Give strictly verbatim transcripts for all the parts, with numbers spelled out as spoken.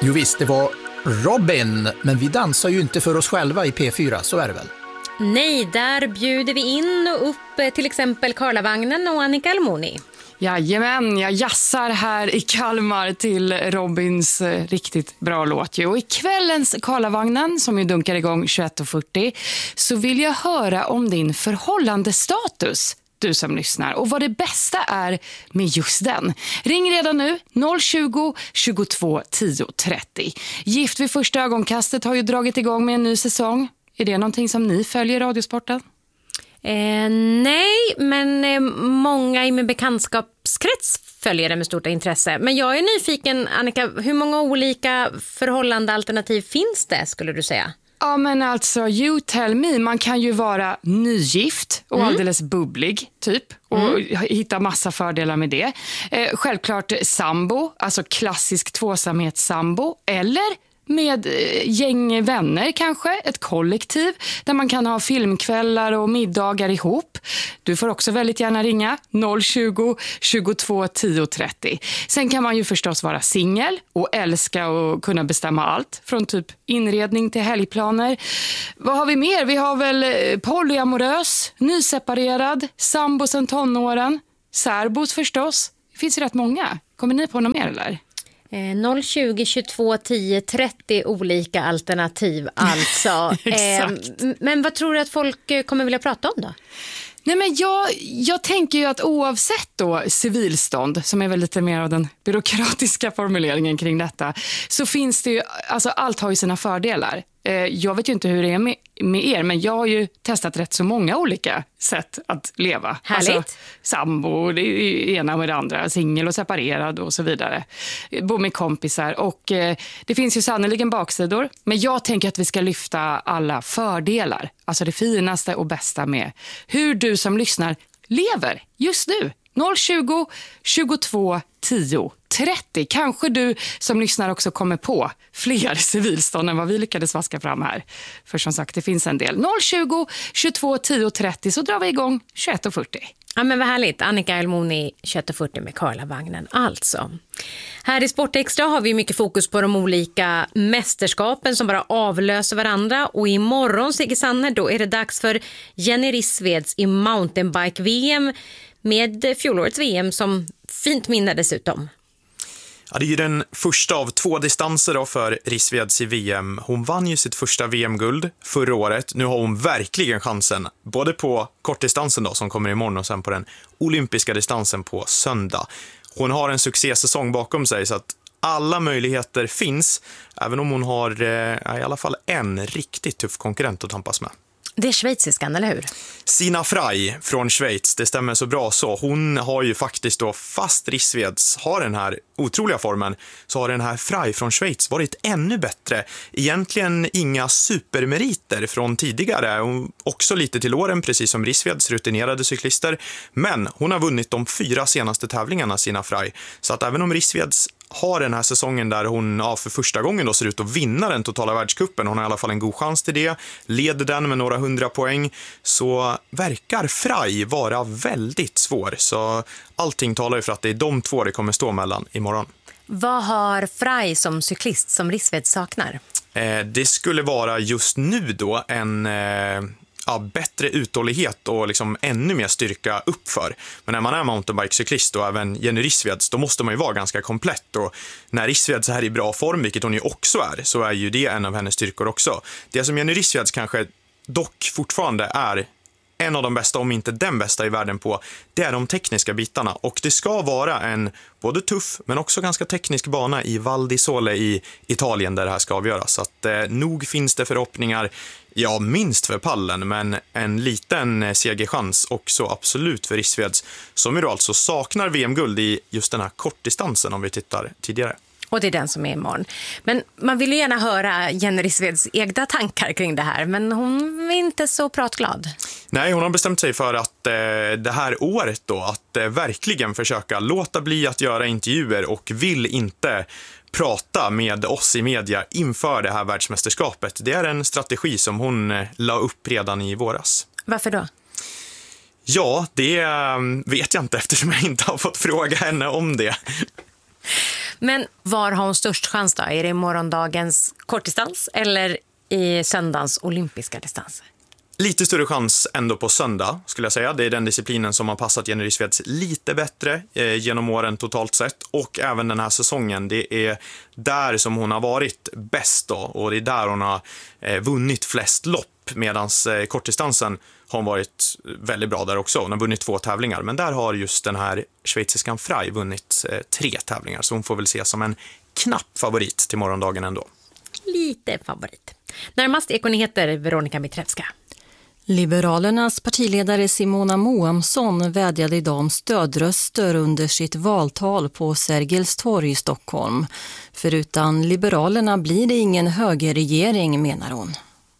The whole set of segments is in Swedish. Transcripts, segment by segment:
Jo visst, det var Robin, men vi dansar ju inte för oss själva i P fyra, så är det väl? Nej, där bjuder vi in och upp till exempel Karlavagnen och Annika Almoni. Jajamän, jag jassar här i Kalmar till Robins eh, riktigt bra låt. Och i kvällens Karlavagnen, som ju dunkar igång tjugoett och fyrtio, så vill jag höra om din förhållandestatus, du som lyssnar, och vad det bästa är med just den. Ring redan nu, noll tjugo, tjugotvå, tio, trettio. Gift vid första ögonkastet har ju dragit igång med en ny säsong. Är det någonting som ni följer i Radiosporten? Eh, nej, men eh, många i min bekantskapskrets följer det med stort intresse. Men jag är nyfiken, Annika, hur många olika förhållandealternativ finns det, skulle du säga? Ja, men alltså, you tell me. Man kan ju vara nygift och mm. alldeles bubblig, typ. Och mm. hitta massa fördelar med det. Eh, självklart sambo, alltså klassisk tvåsamhetssambo. Eller med gäng vänner kanske, ett kollektiv där man kan ha filmkvällar och middagar ihop. Du får också väldigt gärna ringa noll tjugo, tjugotvå, tio, trettio. Sen kan man ju förstås vara singel och älska och kunna bestämma allt från typ inredning till helgplaner. Vad har vi mer? Vi har väl polyamorös, nyseparerad, sambo sen tonåren, särbos förstås. Det finns ju rätt många. Kommer ni på något mer eller? noll tjugo, tjugotvå, tio, trettio olika alternativ alltså. eh, men vad tror du att folk kommer vilja prata om då? Nej, men jag, jag tänker ju att oavsett då civilstånd, som är väl lite mer av den byråkratiska formuleringen kring detta, så finns det ju, alltså allt har ju sina fördelar. Eh, jag vet ju inte hur det är med, med er, men jag har ju testat rätt så många olika sätt att leva. Härligt. Alltså sambo, det ena med det andra, singel och separerad och så vidare. Bo med kompisar och eh, det finns ju sannoliken baksidor, men jag tänker att vi ska lyfta alla fördelar. Alltså det finaste och bästa med hur du som lyssnar lever just nu. noll tjugo, tjugotvå, tio, trettio. Kanske du som lyssnar också kommer på fler civilstånd än vad vi lyckades vaska fram här. För som sagt, det finns en del. noll tjugo, tjugotvå, tio, trettio, så drar vi igång tjugoett och fyrtio. Ja, men vad härligt. Annika Almoni, tjugoett och fyrtio med Karlavagnen alltså. Här i Sportextra har vi mycket fokus på de olika mästerskapen som bara avlöser varandra. Och imorgon, Sigge Sanne, då är det dags för Jenny Rissveds i mountainbike-V M med fjolårets V M som fint minne dessutom. Ja, det är ju den första av två distanser då för Rissveds i V M. Hon vann ju sitt första V M-guld förra året. Nu har hon verkligen chansen, både på kortdistansen då, som kommer imorgon, och sen på den olympiska distansen på söndag. Hon har en succésäsong bakom sig, så att alla möjligheter finns, även om hon har eh, i alla fall en riktigt tuff konkurrent att tampas med. Det är schweiziskan, eller hur? Sina Frey från Schweiz, det stämmer så bra så. Hon har ju faktiskt då, fast Rissveds har den här otroliga formen, så har den här Frey från Schweiz varit ännu bättre. Egentligen inga supermeriter från tidigare. Hon också lite till åren, precis som Rissveds rutinerade cyklister. Men hon har vunnit de fyra senaste tävlingarna, Sina Frey. Så att även om Rissveds har den här säsongen där hon ja, för första gången då ser ut att vinna den totala världscupen. Hon har i alla fall en god chans till det. Leder den med några hundra poäng. Så verkar Frey vara väldigt svår. Så allting talar ju för att det är de två det kommer stå mellan imorgon. Vad har Frey som cyklist som Rissved saknar? Eh, det skulle vara just nu då en... Eh, Ja, bättre uthållighet och liksom ännu mer styrka uppför. Men när man är mountainbike-cyklist och även Jenny Rissveds, då måste man ju vara ganska komplett. Och när Rissveds är i bra form, vilket hon ju också är, så är ju det en av hennes styrkor också. Det som Jenny Rissveds kanske dock fortfarande är en av de bästa, om inte den bästa i världen på, det är de tekniska bitarna. Och det ska vara en både tuff men också ganska teknisk bana i Val di Sole i Italien där det här ska avgöras. Så att eh, nog finns det förhoppningar, ja minst för pallen, men en liten segerchans också absolut för Rissveds, som ju då alltså saknar V M-guld i just den här kortdistansen om vi tittar tidigare. Och det är den som är imorgon. Men man vill ju gärna höra Jenny Rissveds egna tankar kring det här. Men hon är inte så pratglad. Nej, hon har bestämt sig för att eh, det här året då, att eh, verkligen försöka låta bli att göra intervjuer och vill inte prata med oss i media inför det här världsmästerskapet. Det är en strategi som hon eh, la upp redan i våras. Varför då? Ja, det eh, vet jag inte eftersom jag inte har fått fråga henne om det. Men var har hon störst chans då? Är det i morgondagens kortdistans eller i söndagens olympiska distanser? Lite större chans ändå på söndag skulle jag säga. Det är den disciplinen som har passat Jenny Rissveds lite bättre eh, genom åren totalt sett. Och även den här säsongen. Det är där som hon har varit bäst då. Och det är där hon har eh, vunnit flest lopp. Medan eh, kortdistansen har hon varit väldigt bra där också. Hon har vunnit två tävlingar. Men där har just den här schweiziskan Frey vunnit eh, tre tävlingar. Så hon får väl ses som en knapp favorit till morgondagen ändå. Lite favorit. Närmast Ekonyheter, Veronica Mitrevska. Liberalernas partiledare Simona Moamsson vädjade idag om stödröster under sitt valtal på Sergels torg i Stockholm. För utan Liberalerna blir det ingen högerregering, menar hon.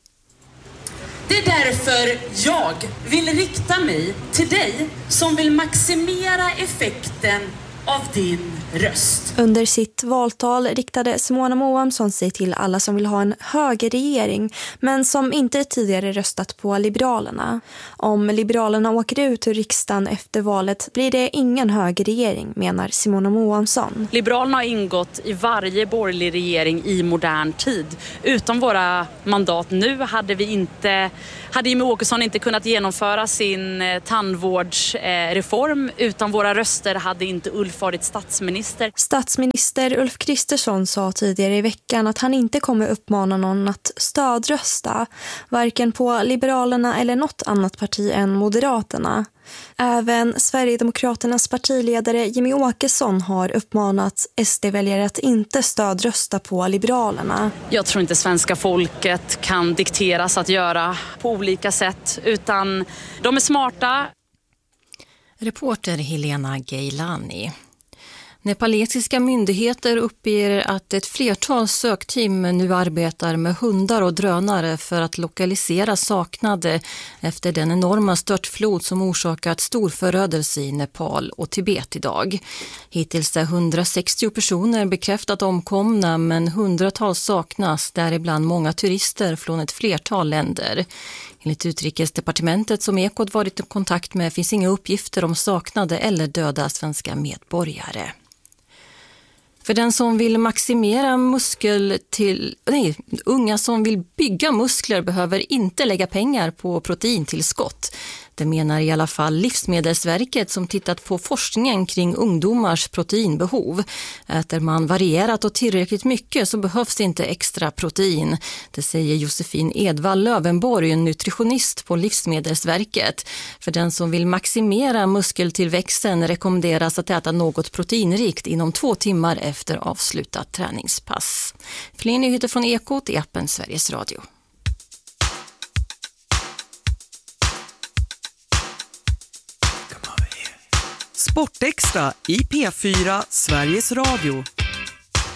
Det är därför jag vill rikta mig till dig som vill maximera effekten av din röst. Under sitt valtal riktade Simona Moamsson sig till alla som vill ha en högerregering men som inte tidigare röstat på Liberalerna. Om Liberalerna åker ut ur riksdagen efter valet blir det ingen högerregering, menar Simona Moamsson. Liberalerna har ingått i varje borgerlig regering i modern tid. Utan våra mandat nu hade vi inte hade Jimmie Åkesson inte kunnat genomföra sin eh, tandvårdsreform. Eh, utan våra röster hade inte Ulf varit statsminister. Statsminister Ulf Kristersson sa tidigare i veckan att han inte kommer uppmana någon att stödrösta, varken på Liberalerna eller något annat parti än Moderaterna. Även Sverigedemokraternas partiledare Jimmie Åkesson har uppmanat S D-väljare att inte stödrösta på Liberalerna. Jag tror inte svenska folket kan dikteras att göra på olika sätt, utan de är smarta. Reporter Helena Geilani. Nepalesiska myndigheter uppger att ett flertal sökteam nu arbetar med hundar och drönare för att lokalisera saknade efter den enorma störtflod som orsakat stor förödelse i Nepal och Tibet idag. Hittills är hundrasextio personer bekräftat omkomna, men hundratals saknas, däribland många turister från ett flertal länder. Enligt Utrikesdepartementet som Ekot varit i kontakt med finns inga uppgifter om saknade eller döda svenska medborgare. För den som vill maximera muskel till... Nej, unga som vill bygga muskler behöver inte lägga pengar på proteintillskott. Det menar i alla fall Livsmedelsverket som tittat på forskningen kring ungdomars proteinbehov. Äter man varierat och tillräckligt mycket så behövs inte extra protein. Det säger Josefin Edvall Lövenborg, en nutritionist på Livsmedelsverket. För den som vill maximera muskeltillväxten rekommenderas att äta något proteinrikt inom två timmar efter avslutat träningspass. Fler nyheter från Ekot i appen Sveriges Radio. Sportextra i P fyra Sveriges Radio.